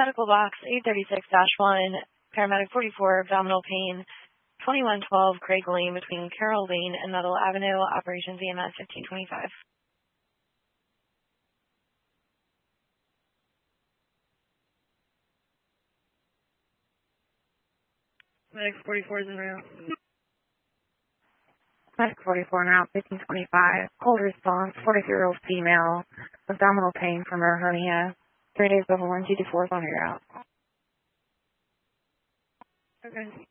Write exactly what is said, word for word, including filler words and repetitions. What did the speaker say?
Medical box eight thirty-six dash one, paramedic forty-four, abdominal pain, twenty-one twelve Craig Lane between Carroll Lane and Nettle Avenue, operations E M S fifteen twenty-five. Medic forty-four is en route. Medic forty-four now, fifteen twenty-five. Cold response, forty-three-year-old female, abdominal pain from her hernia. Three days over one, two two four is on your route. Okay.